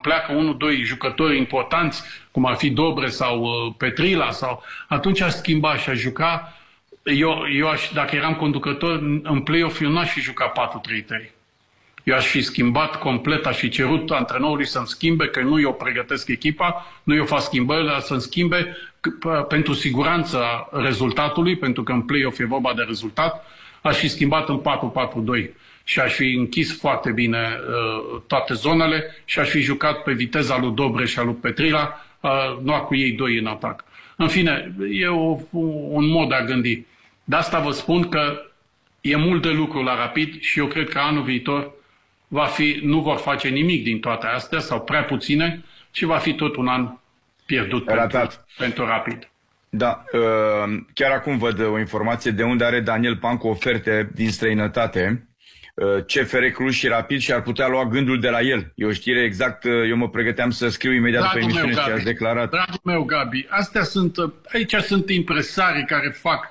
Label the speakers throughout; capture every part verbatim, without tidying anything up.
Speaker 1: pleacă unul, doi jucători importanți, cum ar fi Dobre sau uh, Petrila, sau atunci aș schimba și aș juca. Eu, eu aș, dacă eram conducător, în play-off eu n-aș fi jucat patru trei trei. Eu aș fi schimbat complet, aș fi cerut antrenorului să-mi schimbe, că nu eu pregătesc echipa, nu eu fac schimbările, să-mi schimbe pentru siguranța rezultatului, pentru că în play-off e vorba de rezultat, aș fi schimbat în patru patru doi și aș fi închis foarte bine uh, toate zonele și aș fi jucat pe viteza lui Dobre și a lui Petrila, uh, doar cu ei doi în atac. În fine, e o, un mod de a gândi. De asta vă spun că e mult de lucru la Rapid și eu cred că anul viitor va fi, nu vor face nimic din toate astea sau prea puține și va fi tot un an pierdut pentru, pentru Rapid.
Speaker 2: Da, chiar acum văd o informație de unde are Daniel Pancu oferte din străinătate. C F R Cluj și Rapid și ar putea lua gândul de la el. E o știre exact, eu mă pregăteam să scriu imediat după emisiune și ați declarat.
Speaker 1: Dragul meu, Gabi, astea sunt, aici sunt impresarii care fac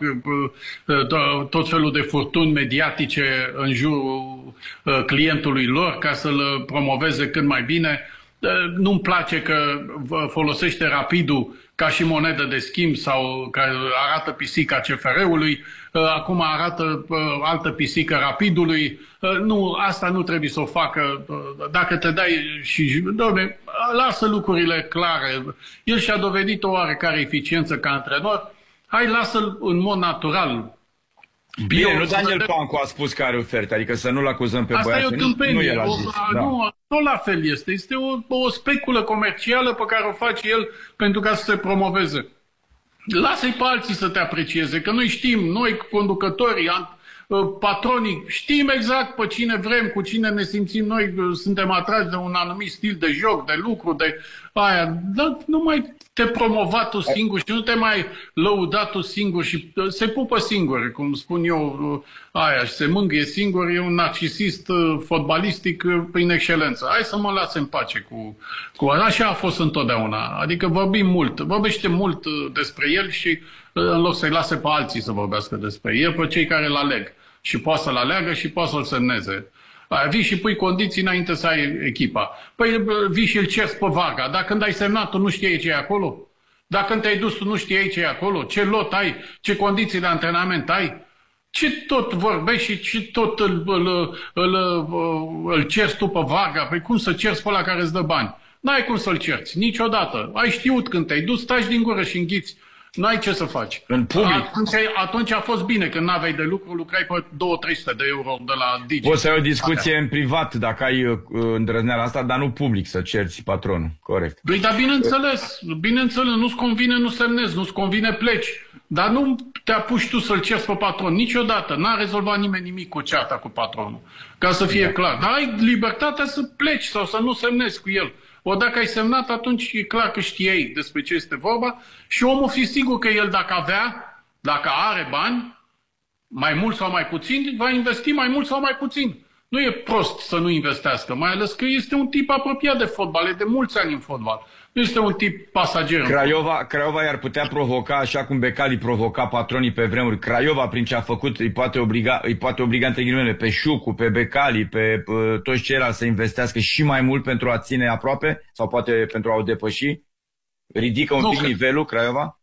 Speaker 1: tot felul de furtuni mediatice în jurul clientului lor ca să-l promoveze cât mai bine. Nu-mi place că folosește Rapidul ca și monedă de schimb sau că arată pisica C F R-ului, acum arată altă pisică Rapidului. Nu, asta nu trebuie să o facă. Dacă te dai și... Doamne, lasă lucrurile clare. El și-a dovedit o oarecare eficiență ca antrenor. Hai, lasă-l în mod natural.
Speaker 2: Bine, nu Daniel Pancu a spus că are oferte, adică să nu-l acuzăm pe băiatul.
Speaker 1: Asta e o tâmpenie.
Speaker 2: Nu,
Speaker 1: o,
Speaker 2: da.
Speaker 1: nu, nu la fel este. Este o, o speculă comercială pe care o face el pentru ca să se promoveze. Lasă-i pe alții să te aprecieze, că noi știm, noi conducătorii, patronii, știm exact pe cine vrem, cu cine ne simțim noi, suntem atrași de un anumit stil de joc, de lucru, de aia. Dar nu mai te promova tu singur și nu te mai lăuda tu singur și se pupă singur, cum spun eu, aia, și se mângâie singur, e un narcisist fotbalistic prin excelență. Hai să mă lase în pace cu, cu... Așa a fost întotdeauna. Adică vorbim mult, vorbește mult despre el și în loc să-i lase pe alții să vorbească despre el, pe cei care îl aleg. Și poate să-l aleagă și poate să-l semneze. Vii și pui condiții înainte să ai echipa. Păi vii și îl ceri pe Varga. Dacă când ai semnat, tu nu știai ce e acolo? Dacă când te-ai dus, tu nu știai ce e acolo? Ce lot ai? Ce condiții de antrenament ai? Ce tot vorbești și ce tot îl, îl, îl, îl, îl ceri tu pe Varga? Păi cum să ceri pe ăla care îți dă bani? N-ai cum să-l cerți, niciodată. Ai știut când te-ai dus, taci din gură și înghiți. N-ai ce să faci.
Speaker 2: În public.
Speaker 1: Atunci, atunci a fost bine, când n-aveai de lucru, lucrai pe două trei sute de euro de la Digi.
Speaker 2: Poți să ai o discuție Atea. în privat, dacă ai uh, îndrăzneala asta, dar nu public să cerți patronul. Corect.
Speaker 1: Băi, dar bineînțeles, bineînțeles, nu-ți convine, nu semnezi, nu-ți convine, pleci. Dar nu te apuci tu să-l ceri pe patron, niciodată. N-a rezolvat nimeni nimic cu ceata cu patronul. Ca să fie da. clar. Dar ai libertatea să pleci sau să nu semnezi cu el. O, dacă ai semnat, atunci e clar că știai despre ce este vorba și omul fi sigur că el dacă avea, dacă are bani, mai mult sau mai puțin, va investi mai mult sau mai puțin. Nu e prost să nu investească, mai ales că este un tip apropiat de fotbal, e de mulți ani în fotbal. Nu este un tip pasager.
Speaker 2: Craiova, Craiova i-ar putea provoca, așa cum Becali provoca patronii pe vremuri. Craiova, prin ce a făcut, îi poate obliga, îi poate obliga între ghilimele, pe Șucu, pe Becali, pe uh, toți ceilalți să investească și mai mult pentru a ține aproape sau poate pentru a o depăși? Ridică un nu pic cred. nivelul Craiova?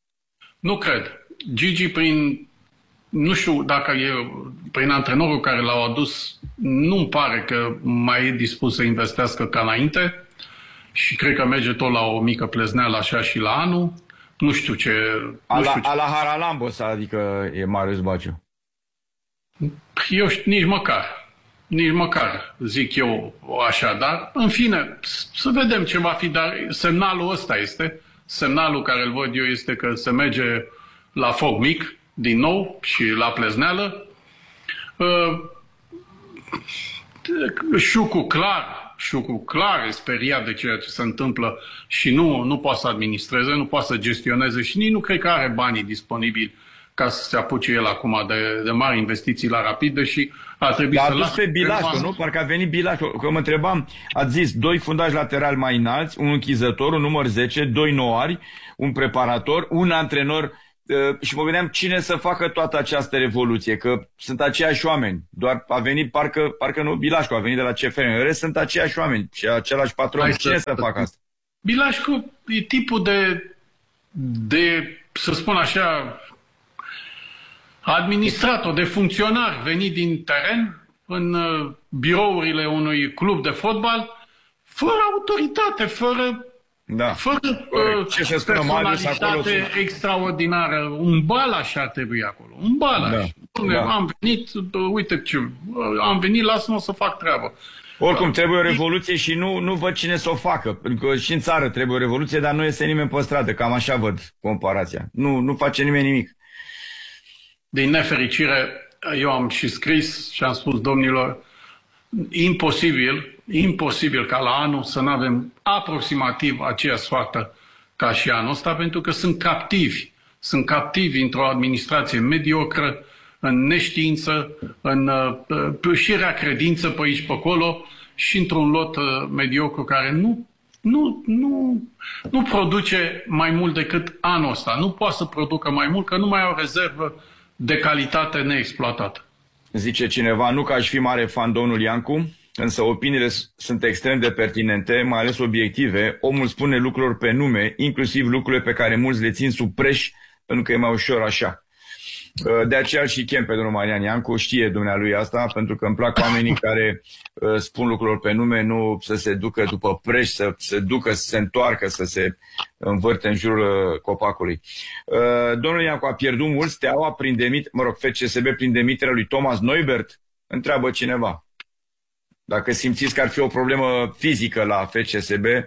Speaker 1: Nu cred. Gigi, prin, nu știu dacă e prin antrenorul care l-au adus, nu-mi pare că mai e dispus să investească ca înainte. Și cred că merge tot la o mică plezneală așa și la anul. Nu știu ce...
Speaker 2: A
Speaker 1: nu
Speaker 2: la,
Speaker 1: știu ce...
Speaker 2: a la Haralambos, adică e Marius Baciu.
Speaker 1: Eu știu, nici măcar. Nici măcar, zic eu așa, dar în fine, să vedem ce va fi, dar semnalul ăsta este. Semnalul care îl văd eu este că se merge la foc mic, din nou, și la plezneală. Uh, Șucu, clar... Șucu clar e speriat de ceea ce se întâmplă și nu, nu poate să administreze, nu poate să gestioneze și nici nu cred că are banii disponibili ca să se apuce el acum de, de mari investiții la Rapid, deși ar trebui să lasă...
Speaker 2: pe Bilașcu, nu? Parcă a venit Bilașcu, că mă întrebam, ați zis, doi fundași laterali mai înalți, un închizător, un număr zece, doi noari, un preparator, un antrenor și mă gândeam cine să facă toată această revoluție, că sunt aceiași oameni, doar a venit, parcă, parcă nu, Bilașcu a venit de la C F R, în rest sunt aceiași oameni și același patron. Cine să facă asta?
Speaker 1: Bilașcu e tipul de, de, să spun așa, administrator, de funcționar venit din teren în birourile unui club de fotbal, fără autoritate, fără,
Speaker 2: da.
Speaker 1: fără
Speaker 2: ce să spună,
Speaker 1: personalitate acolo, extraordinară. Un Balaș ar trebui acolo. Un Balaș. Da. Da. Am venit, uite ce, am venit, lasă-mă să fac treabă.
Speaker 2: Oricum, trebuie o revoluție și nu, nu văd cine să o facă. Pentru că și în țară trebuie o revoluție, dar nu este nimeni pe stradă. Cam așa văd comparația. Nu, nu face nimeni nimic.
Speaker 1: Din nefericire, eu am și scris și am spus domnilor, imposibil, imposibil ca la anul să nu avem aproximativ aceeași soartă ca și anul ăsta, pentru că sunt captivi. Sunt captivi într-o administrație mediocră, în neștiință, în uh, și rea credință pe aici pe acolo și într-un lot uh, mediocru care nu, nu, nu, nu produce mai mult decât anul ăsta. Nu poate să producă mai mult, că nu mai au o rezervă de calitate neexploatată.
Speaker 2: Zice cineva, nu că aș fi mare fan domnul Iancu, însă opiniile sunt extrem de pertinente, mai ales obiective. Omul spune lucruri pe nume, inclusiv lucrurile pe care mulți le țin sub preș, pentru că e mai ușor așa. De aceea și chem pe domnul Marian Iancu, știe dumnealui asta, pentru că îmi plac oamenii care uh, spun lucrurilor pe nume, nu să se ducă după preș, să se ducă, să se întoarcă, să se învârte în jurul uh, copacului. Uh, domnul Iancu a pierdut mult, Steaua prin demit, mă rog, F C S B prin demiterea lui Thomas Neubert? Întreabă cineva. Dacă simțiți că ar fi o problemă fizică la F C S B?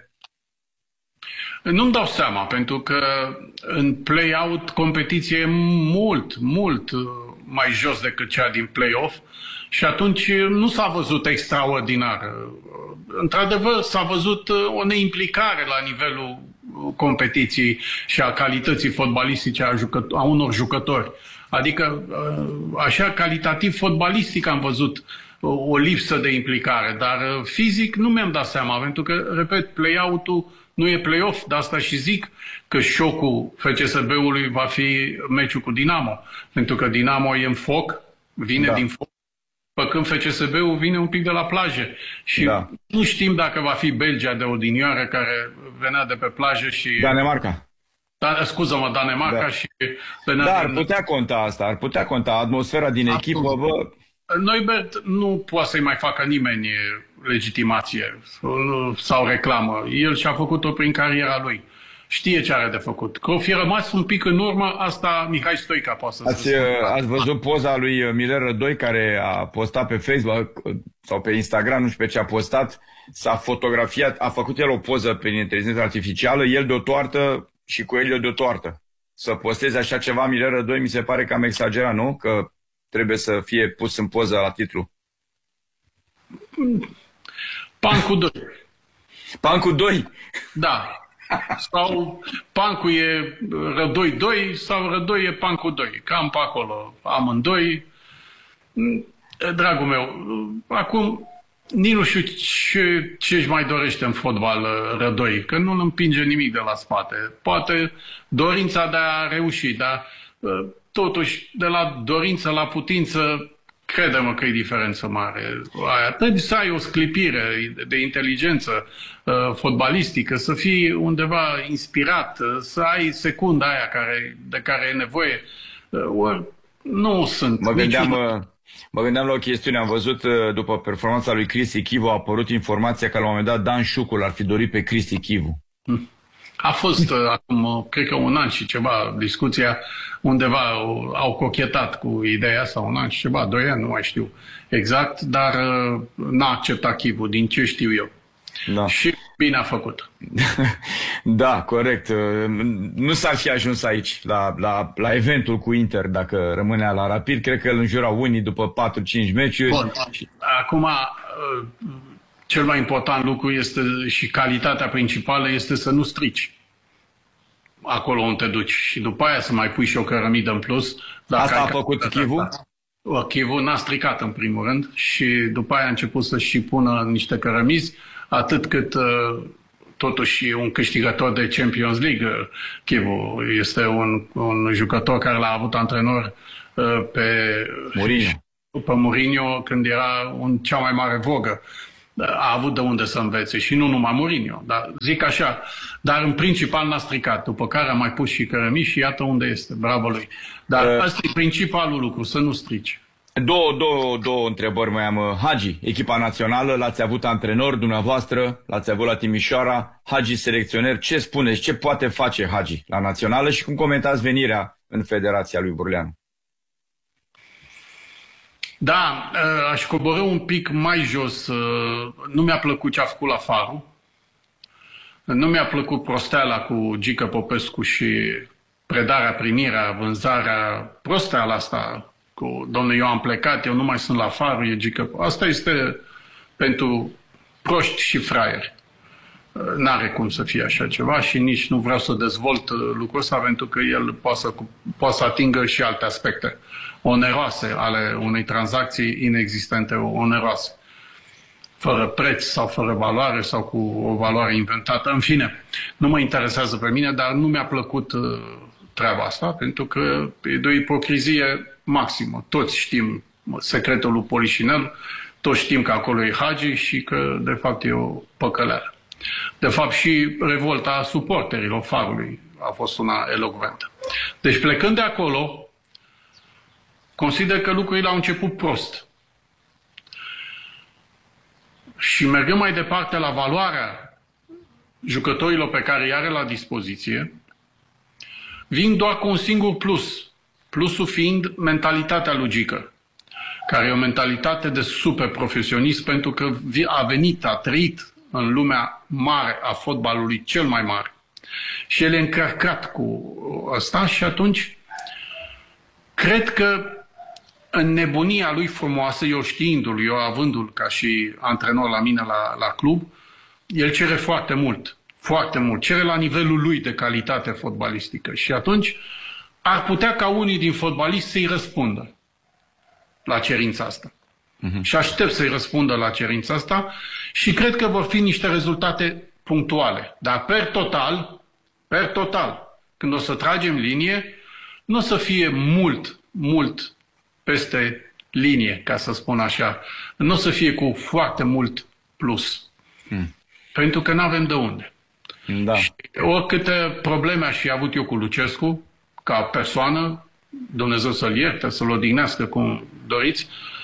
Speaker 1: Nu-mi dau seama, pentru că în play-out competiție e mult, mult mai jos decât cea din play-off și atunci nu s-a văzut extraordinar. Într-adevăr, s-a văzut o neimplicare la nivelul competiției și a calității fotbalistice a, jucător, a unor jucători. Adică, așa, calitativ fotbalistic am văzut o lipsă de implicare, dar fizic nu mi-am dat seama, pentru că, repet, play-out-ul nu e play-off, de asta și zic că șocul F C S B-ului va fi meciul cu Dinamo. Pentru că Dinamo e în foc, vine da. din foc, pe când F C S B-ul vine un pic de la plajă. Și da. nu știm dacă va fi Belgia de odinioară care venea de pe plajă și...
Speaker 2: Danemarca.
Speaker 1: Da, scuză-mă, Danemarca da. și... venea
Speaker 2: da, ar
Speaker 1: din...
Speaker 2: putea conta asta, ar putea conta atmosfera din Atunci, echipă, bă...
Speaker 1: Neubert nu poate să-i mai facă nimeni legitimație sau reclamă. El și-a făcut-o prin cariera lui. Știe ce are de făcut. Că o fi rămas un pic în urmă, asta Mihai Stoica poate să
Speaker 2: ați,
Speaker 1: spună.
Speaker 2: Ați văzut poza lui Miler Rădoi care a postat pe Facebook sau pe Instagram, nu știu pe ce a postat, s-a fotografiat, a făcut el o poză prin inteligență artificială, el de o toartă și cu el de o toartă. Să posteze așa ceva Miler Rădoi mi se pare cam exagerat, nu? Că trebuie să fie pus în poză la titlu.
Speaker 1: Pancu doi.
Speaker 2: Pancu doi?
Speaker 1: Da. Sau Pancu e Rădoi doi sau Rădoi e Pancu doi. Cam pe acolo amândoi. Dragul meu, acum nici nu știu ce, ce își mai dorește în fotbal Rădoi, că nu îl împinge nimic de la spate. Poate dorința de a reuși, dar totuși de la dorință la putință, crede-mă că e diferență mare. Aia. Trebuie să ai o sclipire de inteligență uh, fotbalistică, să fii undeva inspirat, uh, să ai secunda aia care, de care e nevoie. Uh, or, nu sunt.
Speaker 2: Mă gândeam,
Speaker 1: niciun...
Speaker 2: mă gândeam la o chestiune. Am văzut, uh, după performanța lui Cristi Chivu, a apărut informația că la un moment dat Dan Șucu l-ar fi dorit pe Cristi Chivu.
Speaker 1: Hmm. A fost uh, acum, cred că un an și ceva, discuția undeva au, au cochetat cu ideea asta, un an și ceva, doi ani, nu mai știu exact, dar uh, n-a acceptat Chivu, din ce știu eu. Da. Și bine a făcut.
Speaker 2: Da, corect. Nu s-ar fi ajuns aici, la, la, la eventul cu Inter, dacă rămânea la Rapid. Cred că îl înjurau unii după patru cinci meciuri.
Speaker 1: Bun. Acum, uh, cel mai important lucru este și calitatea principală este să nu strici acolo unde te duci. Și după aia să mai pui și o cărămidă în plus. Dacă
Speaker 2: asta a făcut Chivu?
Speaker 1: Chivu n-a stricat în primul rând și după aia a început să și pună niște cărămizi, atât cât, totuși un câștigător de Champions League, Chivu. Este un, un jucător care l-a avut antrenor pe
Speaker 2: Mourinho.
Speaker 1: pe Mourinho când era un cea mai mare vogă. A avut de unde să învețe și nu numai Mourinho, dar zic așa, dar în principal n-a stricat, după care a mai pus și Cărămiș și iată unde este, bravo lui. Dar uh, ăsta e principalul lucru, să nu strici.
Speaker 2: Două, două, două întrebări mai am. Hagi, echipa națională, l-ați avut antrenor dumneavoastră, l-ați avut la Timișoara, Hagi selecționer, ce spuneți, ce poate face Hagi la națională și cum comentați venirea în Federația lui Burleanu?
Speaker 1: Da, aș coborî un pic mai jos. Nu mi-a plăcut ce a făcut la Faru. Nu mi-a plăcut prosteala cu Gică Popescu și predarea, primirea, vânzarea, prosteala asta cu domnule, eu am plecat, eu nu mai sunt la Faru, e Gică. Asta este pentru proști și fraieri. N-are cum să fie așa ceva și nici nu vreau să dezvolt lucrul ăsta pentru că el poate să, poate să atingă și alte aspecte oneroase ale unei tranzacții inexistente, oneroase, fără preț sau fără valoare sau cu o valoare inventată. În fine, nu mă interesează pe mine, dar nu mi-a plăcut uh, treaba asta, pentru că e de o ipocrizie maximă. Toți știm secretul lui Polișinel, toți știm că acolo e Hagi și că, de fapt, e o păcăleală. De fapt, și revolta suporterilor Farului a fost una elocventă. Deci, plecând de acolo, consider că lucrurile au început prost. Și mergând mai departe la valoarea jucătorilor pe care îi are la dispoziție, vin doar cu un singur plus. Plusul fiind mentalitatea lui Gică, care e o mentalitate de super profesionist pentru că a venit, a trăit în lumea mare a fotbalului cel mai mare. Și el e încărcat cu ăsta și atunci cred că în nebunia lui frumoasă, eu știindu-l, eu avându-l ca și antrenor la mine la, la club, el cere foarte mult, foarte mult, cere la nivelul lui de calitate fotbalistică. Și atunci ar putea ca unii din fotbaliști să-i răspundă la cerința asta. Uh-huh. Și aștept să-i răspundă la cerința asta și cred că vor fi niște rezultate punctuale. Dar per total, per total, când o să tragem linie, nu o să fie mult, mult peste linie, ca să spun așa. Nu o să fie cu foarte mult plus. Hmm. Pentru că nu avem de unde.
Speaker 2: Da.
Speaker 1: Și oricâte probleme aș fi avut eu cu Lucescu, ca persoană, Dumnezeu să-l ierte, să-l odihnească cum doriți,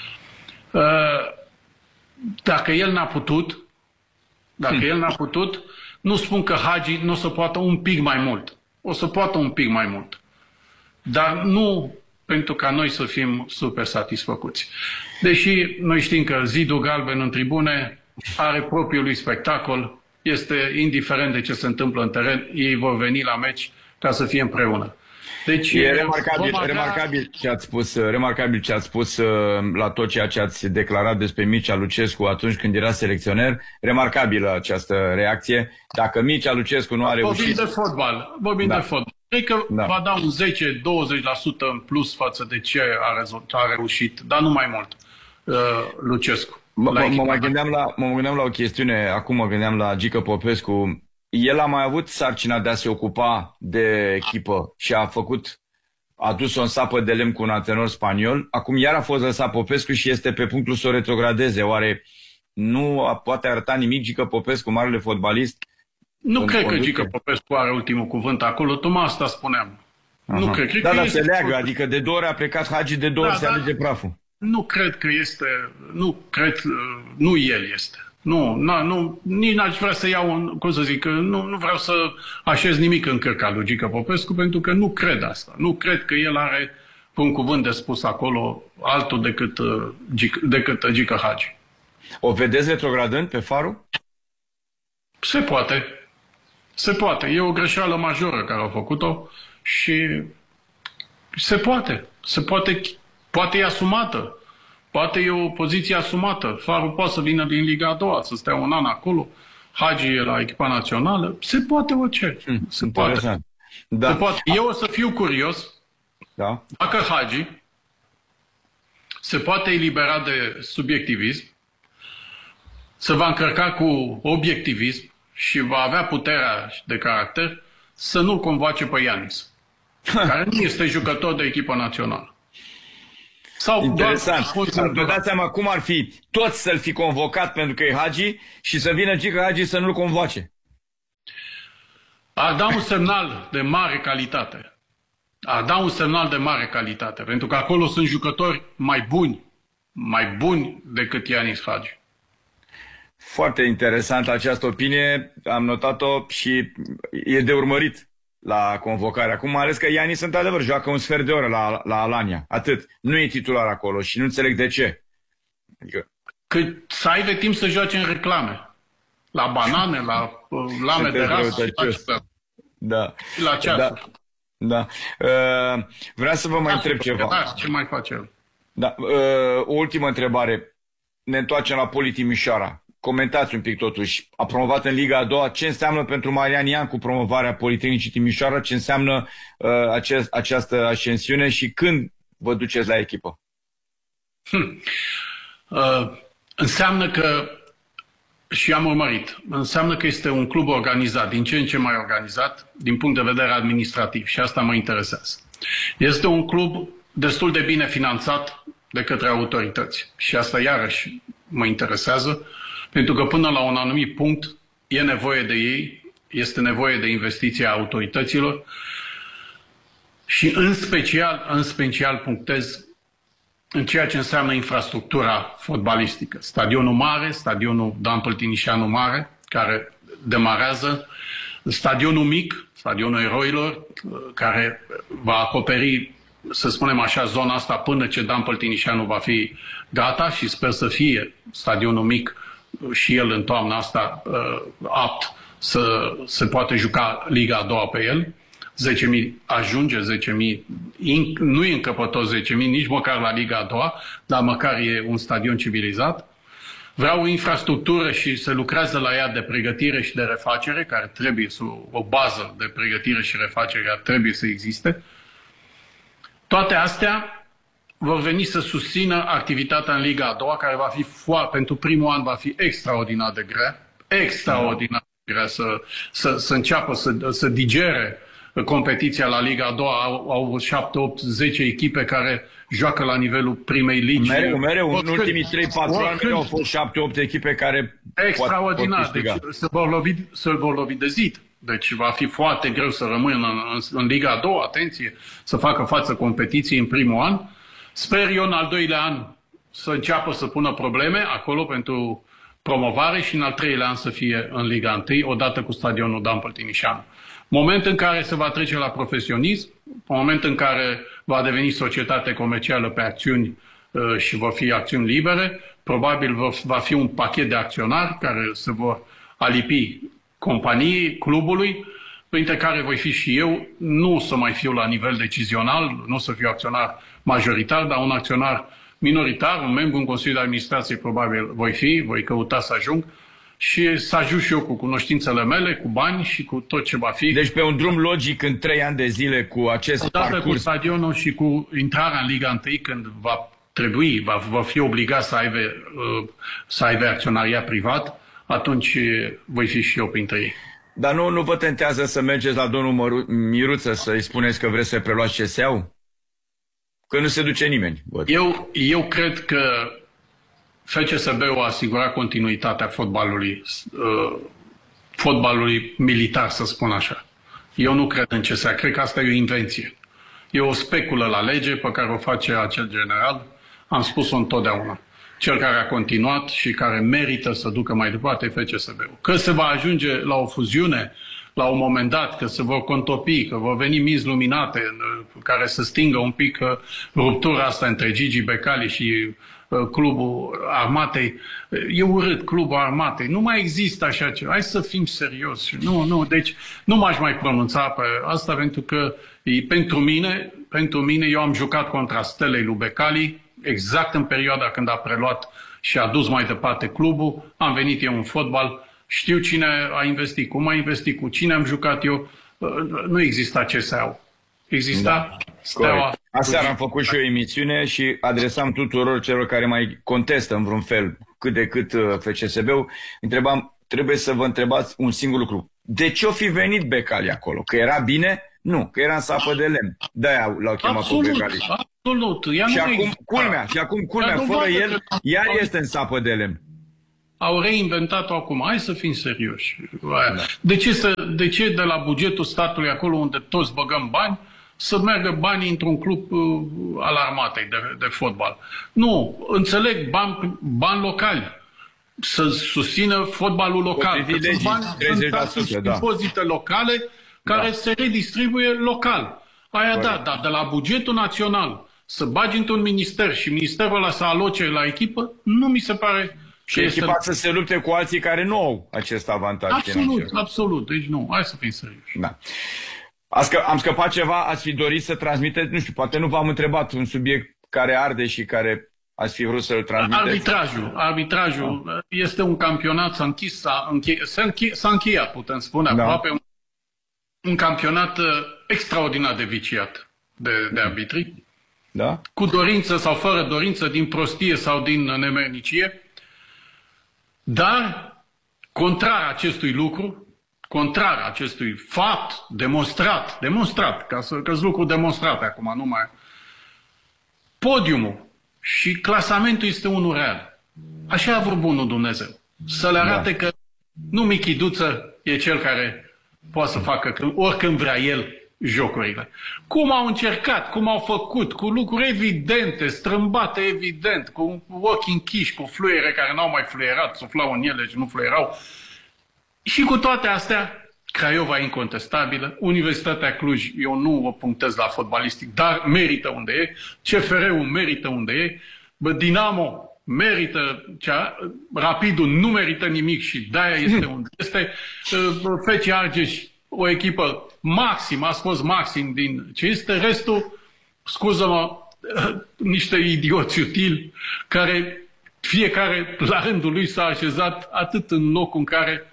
Speaker 1: dacă el n-a putut, dacă hmm. el n-a putut, nu spun că Hagi nu o să poată un pic mai mult. O să poată un pic mai mult. Dar nu pentru ca noi să fim super satisfăcuți. Deși noi știm că zidul galben în tribune are propriul lui spectacol, este indiferent de ce se întâmplă în teren, ei vor veni la meci ca să fie împreună. Deci,
Speaker 2: e remarcabil, avea... remarcabil ce ați spus, remarcabil ce ați spus la tot ceea ce ați declarat despre Mircea Lucescu atunci când era selecționer. Remarcabilă această reacție. Dacă Mircea Lucescu nu a reușit...
Speaker 1: Vorbim de fotbal. Vorbim da. de fotbal. Cred că da. va da un zece douăzeci la sută în plus față de ce a, a reușit, dar nu mai mult, uh, Lucescu.
Speaker 2: Mă, mă, mai gândeam la, mă gândeam la o chestiune, acum mă gândeam la Gică Popescu. El a mai avut sarcina de a se ocupa de echipă și a făcut, a dus-o în sapă de lemn cu un antrenor spaniol. Acum iar a fost lăsat Popescu și este pe punctul să o retrogradeze. Oare nu a, poate arăta nimic Gică Popescu, marele fotbalist?
Speaker 1: Nu cred conduce? Că Gică Popescu are ultimul cuvânt acolo, tocmai asta spuneam.
Speaker 2: Aha. Nu cred. cred da, că dar se leagă, tot... adică de două ori a plecat Hagi, de două da, ori se alege praful.
Speaker 1: Nu cred că este, nu cred, nu el este. Nu, na, nu, nici n-aș vrea să iau, un, cum să zic, nu, nu vreau să așez nimic în cărca lui Gică Popescu, pentru că nu cred asta. Nu cred că el are un cuvânt de spus acolo altul decât, decât Gică Hagi.
Speaker 2: O vedeți retrogradând pe Faru?
Speaker 1: Se poate. Se poate. E o greșeală majoră care au făcut-o și se poate. Se poate, poate e asumată. Poate e o poziție asumată. Farul poate să vină din Liga a doua, să stea un an acolo. Hagi e la echipa națională. Se poate orice. Hmm, se, poate. Da. se poate. Eu o să fiu curios
Speaker 2: da.
Speaker 1: dacă Hagi se poate elibera de subiectivism, se va încărca cu obiectivism și va avea puterea de caracter să nu-l convoace pe Ianis, care nu este jucător de echipă națională. Sau
Speaker 2: interesant. Vă dați seama cum ar fi toți să-l fi convocat pentru că e Hagi și să vină Gică Hagi să nu-l convoace?
Speaker 1: Ar da un semnal de mare calitate. Ar da un semnal de mare calitate, pentru că acolo sunt jucători mai buni, mai buni decât Ianis Hagi.
Speaker 2: Foarte interesant această opinie, am notat-o și e de urmărit la convocare. Acum, mai ales că Ianis, într-adevăr, joacă un sfert de oră la, la Alania. Atât. Nu e titular acolo și nu înțeleg de ce. Adică...
Speaker 1: Cât să aibă timp să joace în reclame. La banane, la uh, lame de ras și la,
Speaker 2: da.
Speaker 1: și la ceasuri.
Speaker 2: Da. Da. Uh, vreau să vă mai întreb ceva.
Speaker 1: Da, ce mai face el?
Speaker 2: Da. Uh, o ultimă întrebare. Ne întoarcem la Poli Timișoara. Comentați un pic totuși. A promovat în Liga a doua. Ce înseamnă pentru Marian Iancu promovarea Politehnicii Timișoara? Ce înseamnă uh, acest, această ascensiune și când vă duceți la echipă?
Speaker 1: Hmm. Uh, înseamnă că, și am urmărit, înseamnă că este un club organizat, din ce în ce mai organizat, din punct de vedere administrativ, și asta mă interesează. Este un club destul de bine finanțat de către autorități și asta iarăși mă interesează, pentru că până la un anumit punct e nevoie de ei, este nevoie de investiția autorităților și în special, în special punctez în ceea ce înseamnă infrastructura fotbalistică. Stadionul mare, stadionul Dan Păltinișanu Mare, care demarează, stadionul mic, stadionul eroilor, care va acoperi, să spunem așa, zona asta până ce Dan Păltinișanu va fi gata și sper să fie stadionul mic și el în toamna asta uh, apt să se poate juca Liga a doua pe el. zece mii ajunge, zece mii, nu e încăpător zece mii, nici măcar la Liga a doua, dar măcar e un stadion civilizat. Vreau o infrastructură și se lucrează la ea de pregătire și de refacere, care trebuie să, o bază de pregătire și refacere care trebuie să existe. Toate astea vor veni să susțină activitatea în Liga a doua, care va fi foarte, pentru primul an va fi extraordinar de grea, extraordinar de grea să, să, să înceapă să, să digere competiția la Liga a doua. Au, au șapte, opt, zece echipe care joacă la nivelul primei ligi.
Speaker 2: Mereu, mereu, în ultimii trei patru ani au fost șapte, opt echipe care
Speaker 1: extraordinar, deci se vor lovi, se vor lovi de zid. Deci va fi foarte greu să rămână în, în, în Liga a doua, atenție, să facă față competiției în primul an. Sper eu în al doilea an să înceapă să pună probleme acolo pentru promovare și în al treilea an să fie în Liga unu, odată cu stadionul Dan Păltinișanu. Moment în care se va trece la profesionism, moment în care va deveni societate comercială pe acțiuni uh, și vor fi acțiuni libere, probabil va fi un pachet de acționari care se vor alipi companiei, clubului, printre care voi fi și eu. Nu să mai fiu la nivel decizional, nu să fiu acționar majoritar, dar un acționar minoritar, un membru în Consiliul de Administrație probabil voi fi, voi căuta să ajung și să ajung și eu cu cunoștințele mele, cu bani și cu tot ce va fi.
Speaker 2: Deci pe un drum logic în trei ani de zile cu acest
Speaker 1: odată
Speaker 2: parcurs.
Speaker 1: Cu stadionul și cu intrarea în Liga unu, când va trebui, va, va fi obligat să aibă, să aibă acționariat privat, atunci voi fi și eu printre ei.
Speaker 2: Dar nu, nu vă tentează să mergeți la domnul Miruță să-i spuneți că vreți să preluați C S A-ul? Că nu se duce nimeni.
Speaker 1: Eu, eu cred că F C S B-ul a asigurat continuitatea fotbalului, uh, fotbalului militar, să spun așa. Eu nu cred în C S A, cred că asta e o invenție. E o speculă la lege pe care o face acel general, am spus-o întotdeauna. Cel care a continuat și care merită să ducă mai departe F C S B-ul. Că se va ajunge la o fuziune la un moment dat, că se vor contopi, că vor veni mizi luminate care să stingă un pic ruptura asta între Gigi Becali și clubul Armatei. E urât clubul Armatei. Nu mai există așa ceva. Hai să fim serioși. Nu, nu. Deci nu m-aș mai pronunța pe asta pentru că e, pentru mine, pentru mine, eu am jucat contra stelei lui Becali exact în perioada când a preluat și a dus mai departe clubul. Am venit eu în fotbal. Știu cine a investit, cum a investit, cu cine am jucat eu. Nu exista C S A-ul. Exista da, Steaua.
Speaker 2: Aseară am făcut și o emisiune și adresam tuturor celor care mai contestă în vreun fel cât de cât F C S B-ul. Întrebam trebuie să vă întrebați un singur lucru. De ce o fi venit Becali acolo? Că era bine? Nu, că era în sapă de lemn. De-aia l-au chemat
Speaker 1: absolut,
Speaker 2: pe Becali.
Speaker 1: Absolut. Ea
Speaker 2: și,
Speaker 1: nu
Speaker 2: acum,
Speaker 1: exista.
Speaker 2: culmea, și acum culmea, fără el, că... iar este în sapă de lemn.
Speaker 1: Au reinventat-o acum. Hai să fim serioși. De ce, să, de ce de la bugetul statului, acolo unde toți băgăm bani, să meargă banii într-un club uh, al armatei de, de fotbal? Nu, înțeleg, bani, bani locali. Să susțină fotbalul local. Sunt bani, sunt
Speaker 2: da.
Speaker 1: impozite locale care da. se redistribuie local. Aia da, dar de la bugetul național să bagi într-un minister și ministerul ăla să aloce la echipă, nu mi se pare...
Speaker 2: Și echipa este... să se lupte cu alții care nu au acest avantaj.
Speaker 1: Absolut,
Speaker 2: financiar.
Speaker 1: absolut. Deci nu, hai să fim serioși.
Speaker 2: Da. Am scăpat ceva, ați fi dorit să transmiteți, nu știu, poate nu v-am întrebat un subiect care arde și care ați fi vrut să-l transmiteți?
Speaker 1: Arbitrajul. Arbitrajul da. este un campionat, s-a închis, s-a încheiat, s-a încheiat, putem spune, da. aproape un, un campionat extraordinar de viciat de, de arbitri.
Speaker 2: Da?
Speaker 1: Cu dorință sau fără dorință, din prostie sau din nemernicie. Dar, contrar acestui lucru, contrar acestui fapt demonstrat, demonstrat, ca să că-s lucruri demonstrate acum, nu mai... Podiumul și clasamentul este unul real. Așa a vrut bunul Dumnezeu. Să le arate da. că nu Michiduță e cel care poate să facă oricând vrea el jocurile. Cum au încercat, cum au făcut, cu lucruri evidente, strâmbate evident, cu ochii închiși, cu fluiere care n-au mai fluierat, suflau în ele și nu fluierau. Și cu toate astea, Craiova incontestabilă, Universitatea Cluj, eu nu o punctez la fotbalistic, dar merită unde e, C F R-ul merită unde e, bă, Dinamo merită, cea, Rapidul nu merită nimic și de-aia este unde este, F C Argeș, o echipă maxim, a scos maxim din ce este, restul, scuză-mă, niște idioți utili care fiecare la rândul lui s-a așezat atât în locul în care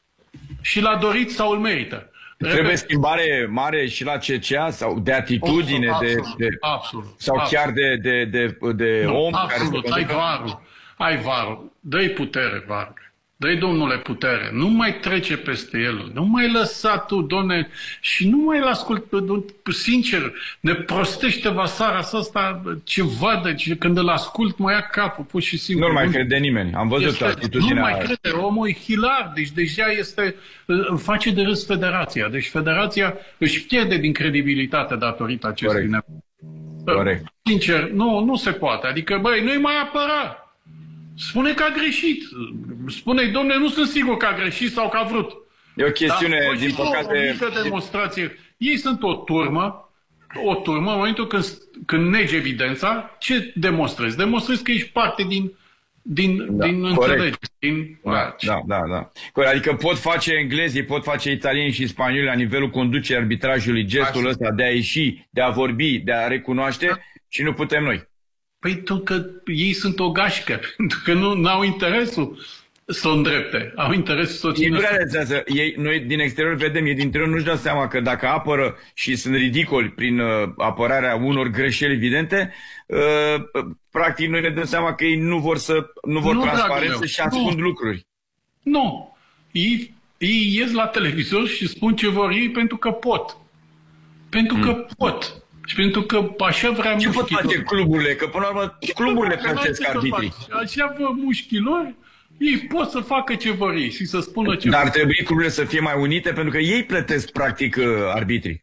Speaker 1: și l-a dorit sau îl merită.
Speaker 2: Trebuie Repet. schimbare mare și la C C A sau de atitudine,
Speaker 1: absolut,
Speaker 2: de, de,
Speaker 1: absolut,
Speaker 2: sau
Speaker 1: absolut.
Speaker 2: chiar de, de, de, de
Speaker 1: nu,
Speaker 2: om.
Speaker 1: Absolut, care ai varul, ai varul, dă-i putere varul. Dă-i, domnule, putere, nu mai trece peste el, nu mai lăsa tu, doamne, și nu mai l-ascult, sincer, ne prostește vasara asta ce vadă, când îl ascult mă ia capul, pur și simplu.
Speaker 2: Nu mai crede nimeni, am văzut este, atitudinea.
Speaker 1: Nu mai crede, omul e hilar, deci deja este, îl face de râs federația, deci federația își pierde din credibilitate datorită acestui nevoie.
Speaker 2: Corect.
Speaker 1: Sincer, nu, nu se poate, adică, băi, nu-i mai apăra. Spune că a greșit. Spune-i, domne, nu sunt sigur că a greșit sau că a vrut.
Speaker 2: E o chestiune,
Speaker 1: dar,
Speaker 2: din păcate... O
Speaker 1: mică demonstrație. Ei sunt o turmă, o turmă, în momentul când, când negi evidența, ce demonstrezi? Demonstrezi că ești parte din, din,
Speaker 2: da,
Speaker 1: din înțelegere. Din...
Speaker 2: Da, da, da, da. Corect. Adică pot face englezii, pot face italienii și spanioli la nivelul conducerii arbitrajului gestul Așa. ăsta de a ieși, de a vorbi, de a recunoaște da. și nu putem noi.
Speaker 1: Păi tu că ei sunt o gașcă, pentru că nu au interesul să o îndrepte, au interesul să o țină.
Speaker 2: Ei nu realizează, ei, noi din exterior vedem, ei din interior nu-și dau seama că dacă apără și sunt ridicoli prin uh, apărarea unor greșeli evidente, uh, practic noi ne dăm seama că ei nu vor să nu vor nu, transparență și ascund nu. lucruri.
Speaker 1: Nu. Ei, ei ies la televizor și spun ce vor ei pentru că pot. Pentru hmm. că pot. Și pentru că așa vrea
Speaker 2: ce
Speaker 1: mușchilor.
Speaker 2: Ce pot face cluburile? Că până la urmă cluburile plătesc arbitrii.
Speaker 1: Așa vă mușchilor, ei pot să facă ce vor ei și să spună ce
Speaker 2: Dar ar trebui cluburile să fie mai unite pentru că ei plătesc practic arbitrii.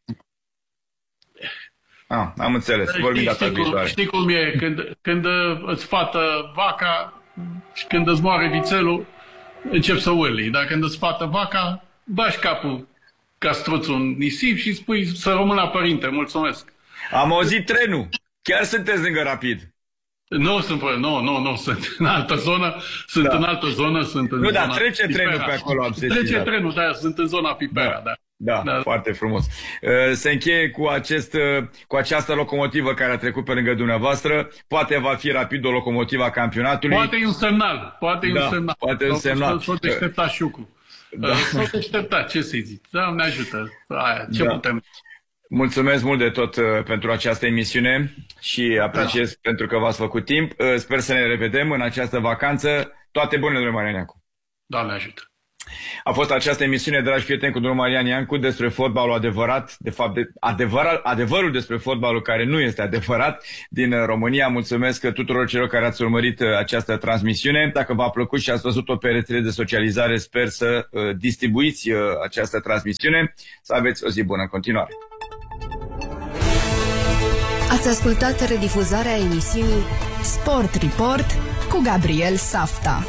Speaker 2: Ah, am înțeles. Vorbim data viitoare.
Speaker 1: Știi cum e? Când, când îți fată vaca și când îți moare vițelul, încep să urli. Dar când îți fată vaca, bași capul castruțul în nisip și spui să rămână părinte. Mulțumesc.
Speaker 2: Am auzit trenul. Chiar sunteți lângă Rapid.
Speaker 1: Nu, sunt, nu, nu, nu, sunt în altă zonă, sunt da. în altă zonă, sunt în
Speaker 2: Nu,
Speaker 1: zona
Speaker 2: dar trece
Speaker 1: Pipera.
Speaker 2: trenul pe acolo. Am
Speaker 1: trece trenul, da, sunt în zona Pipera, da.
Speaker 2: Da, da, da, foarte frumos. Se încheie cu, acest, cu această locomotivă care a trecut pe lângă dumneavoastră. Poate va fi Rapid o locomotivă a campionatului.
Speaker 1: Poate e un semnal, poate e
Speaker 2: da,
Speaker 1: un semnal.
Speaker 2: Poate e un semnal.
Speaker 1: S-o deștepta șucu. Da. S-o deștepta, ce să-i zic? Da, ne ajută. Aia, ce da. putem...
Speaker 2: Mulțumesc mult de tot uh, pentru această emisiune și apreciez da. pentru că v-ați făcut timp. Uh, sper să ne revedem în această vacanță. Toate bunele, domnule Marianeacu.
Speaker 1: Doamne ajută.
Speaker 2: A fost această emisiune, dragi prieteni, cu domnul Marian Iancu despre fotbalul adevărat, de fapt de, adevăr, adevărul despre fotbalul care nu este adevărat din România. Mulțumesc tuturor celor care ați urmărit această transmisiune. Dacă v-a plăcut și ați văzut-o pe rețele de socializare, sper să uh, distribuiți uh, această transmisiune. Să aveți o zi bună în continuare.
Speaker 3: Ați ascultat redifuzarea emisiunii Sport Report cu Gabriel Safta.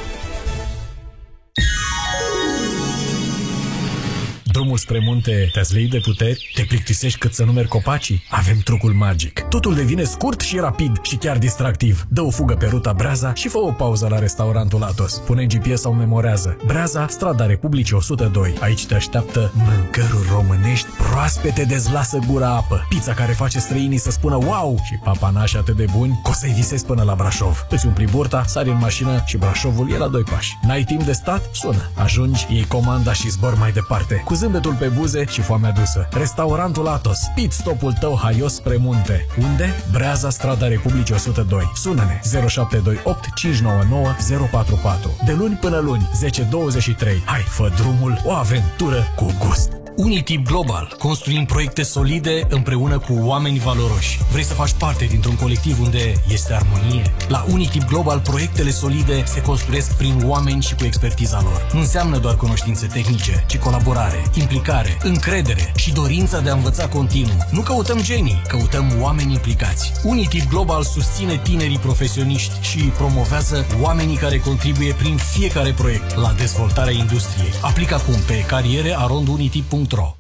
Speaker 4: Drumul spre munte te-ați leit de puteri? Te plictisești cât să numeri copacii? Avem trucul magic. Totul devine scurt și rapid și chiar distractiv. Dă o fugă pe ruta Breaza și fă o pauză la restaurantul Atos. Pune G P S sau memorează. Breaza, strada Republicii o sută doi. Aici te așteaptă mâncăruri românești proaspete, dezlasă gura apă. Pizza care face străinii să spună wow și papanași atât de buni că o să-i visezi până la Brașov. Îți umpli burta, sari în mașină și Brașovul e la doi pași. N-ai timp de stat? Sună. Ajungi, iei comanda și zbor mai departe. Cu zâmbetul pe buze și foamea dusă. Restaurantul Atos. Pit stopul tău haios spre munte. Unde? Breaza, strada Republicii o sută doi. Sună-ne zero șapte doi opt cinci nouă nouă zero patru patru. De luni până luni, zece douăzeci și trei. Hai, fă drumul, o aventură cu gust. Unitip Global. Construim proiecte solide împreună cu oameni valoroși. Vrei să faci parte dintr-un colectiv unde este armonie? La Unitip Global, proiectele solide se construiesc prin oameni și cu expertiza lor. Nu înseamnă doar cunoștințe tehnice, ci colaborare, implicare, încredere și dorința de a învăța continuu. Nu căutăm genii, căutăm oameni implicați. Unitip Global susține tinerii profesioniști și promovează oamenii care contribuie prin fiecare proiect la dezvoltarea industriei. Aplică acum pe cariere arond unitip punct ro.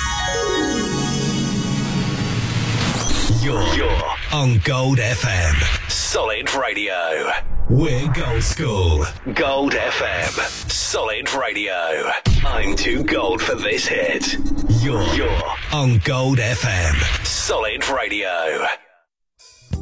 Speaker 5: You're, you're on Gold F M. Solid Radio. We're Gold School. Gold F M. Solid Radio. I'm too gold for this hit. You're, you're on Gold F M. Solid Radio.